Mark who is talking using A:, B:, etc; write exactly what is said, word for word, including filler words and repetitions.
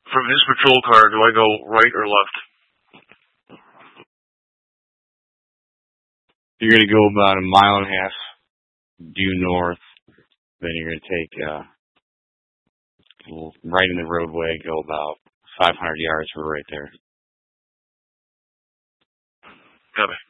A: From his patrol car, do I go right or left?
B: You're going to go about a mile and a half due north. Then you're going to take uh, right in the roadway, go about five hundred yards. We're right there.
A: Copy.